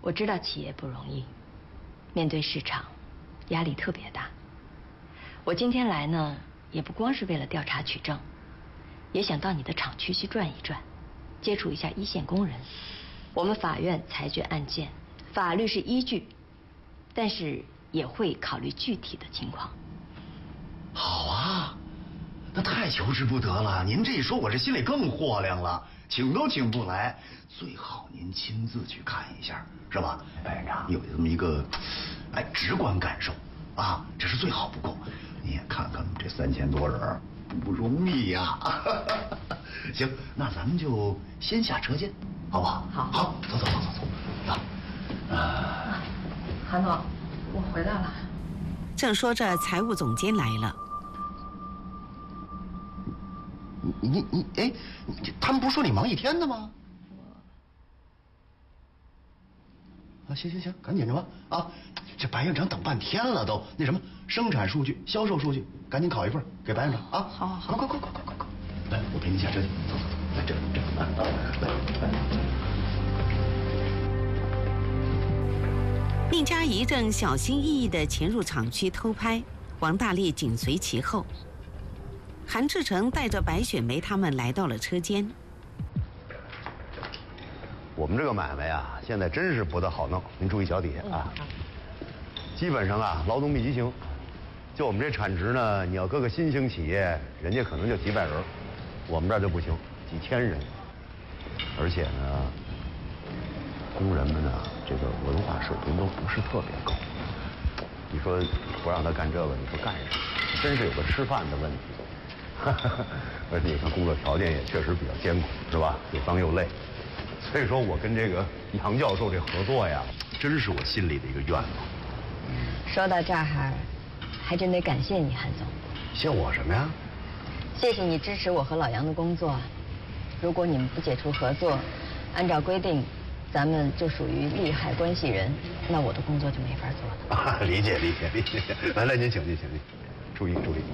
我知道企业不容易，面对市场，压力特别大。我今天来呢，也不光是为了调查取证，也想到你的厂区去转一转，接触一下一线工人。我们法院裁决案件，法律是依据，但是也会考虑具体的情况。 好啊，那太求之不得了。您这一说，我这心里更豁亮了。请都请不来，最好您亲自去看一下，是吧？白院长有这么一个，直观感受啊，这是最好不过。你也看看这3000多人，不容易呀。行，那咱们就先下车见，好不好？好，走，走。 韩总，我回来了。 正说着，财务总监来了。 你他们不是说你忙一天的吗？行，赶紧着吧啊！这白院长等半天了都，那什么生产数据、销售数据，赶紧考一份给白院长啊！好，快！来，我陪你下车去，走，来这。 宁佳怡正小心翼翼地潜入厂区偷拍，王大力紧随其后。韩志成带着白雪梅他们来到了车间。 我们这个买卖啊，现在真是不大好弄，您注意脚底下啊。基本上啊，劳动密集型。就我们这产值呢，你要搁个新兴企业，人家可能就几百人，我们这儿就不行，几千人。而且呢，工人们呢，这个文化水平都不是特别高。你说不让他干这个，你说干什么？真是有个吃饭的问题。而且你看工作条件也确实比较艰苦，是吧？又脏又累。所以说我跟这个杨教授这合作呀，真是我心里的一个愿望。 说到这儿，还真得感谢你，韩总。 谢我什么呀？ 谢谢你支持我和老杨的工作。如果你们不解除合作，按照规定，咱们就属于利害关系人，那我的工作就没法做了。 理解。来，您请进，注意。